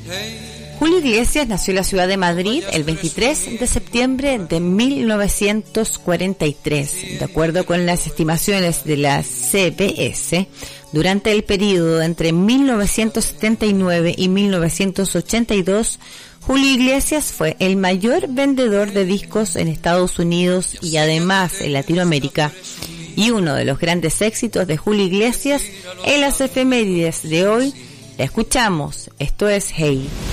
Julio Iglesias nació en la ciudad de Madrid el 23 de septiembre de 1943. De acuerdo con las estimaciones de la CBS, durante el periodo entre 1979 y 1982, Julio Iglesias fue el mayor vendedor de discos en Estados Unidos y además en Latinoamérica. Y uno de los grandes éxitos de Julio Iglesias en las efemérides de hoy, la escuchamos. Esto es Hey.